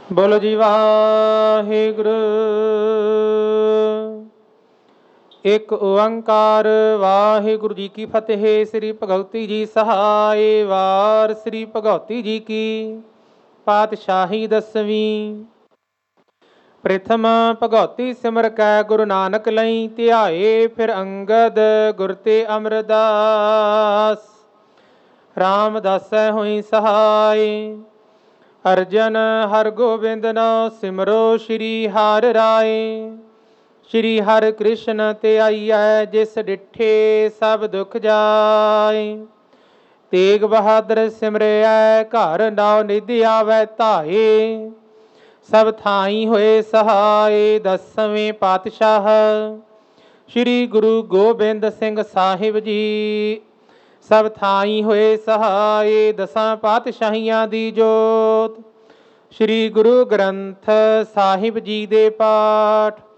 ਬੋਲੋ ਜੀ ਵਾਹਿਗੁਰੂ। ਇੱਕ ਓੰਕਾਰ ਵਾਹਿਗੁਰੂ ਜੀ ਕੀ ਫਤਿਹ। ਸ੍ਰੀ ਭਗਵਤੀ ਜੀ ਸਹਾਏ। ਵਾਰ ਸ੍ਰੀ ਭਗਵਤੀ ਜੀ ਕੀ ਪਾਤਸ਼ਾਹੀ ਦਸਵੀਂ। ਪ੍ਰਥਮ ਭਗਵਤੀ ਸਿਮਰ ਕੈ ਗੁਰੂ ਨਾਨਕ ਲਈ ਧਿਆਏ। ਫਿਰ ਅੰਗਦ ਗੁਰ ਤੇ ਅਮਰਦਾਸ। ਰਾਮਦਾਸੈ ਹੋਈ ਸਹਾਈ। ਅਰਜਨ ਹਰ ਗੋਬਿੰਦ ਨਾਮ ਸਿਮਰੋ ਸ਼੍ਰੀ ਹਰਿ ਰਾਏ। ਸ਼੍ਰੀ ਹਰਿ ਕ੍ਰਿਸ਼ਨ ਤੇ ਆਈਐ ਜਿਸ ਡਿਠੇ ਸਭ ਦੁਖ ਜਾਏ। ਤੇਗ ਬਹਾਦਰ ਸਿਮਰਿਐ ਘਰ ਨਾਉ ਨਿਧ ਆਵੈ ਧਾਏ। ਸਭ ਥਾਈ ਹੋਏ ਸਹਾਏ। ਦਸਵੇਂ ਪਾਤਸ਼ਾਹ ਸ਼੍ਰੀ ਗੁਰੂ ਗੋਬਿੰਦ ਸਿੰਘ ਸਾਹਿਬ ਜੀ। ਸਭ ਥਾਈ ਹੋਏ ਸਹਾਏ। ਦਸਾਂ ਪਾਤਸ਼ਾਹੀਆਂ ਦੀ ਜੋਤ। ਸ਼੍ਰੀ ਗੁਰੂ ਗ੍ਰੰਥ ਸਾਹਿਬ ਜੀ ਦੇ ਪਾਠ।